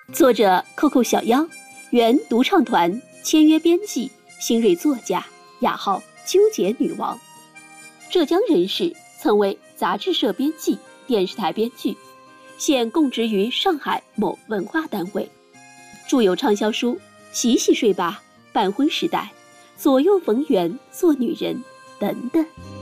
作者扣小妖，原独唱团签约编辑，新锐作家，雅号纠结女王。浙江人士，曾为杂志社编辑、电视台编剧，现供职于上海某文化单位，著有畅销书《洗洗睡吧》《半婚时代》《左右逢源做女人》等等。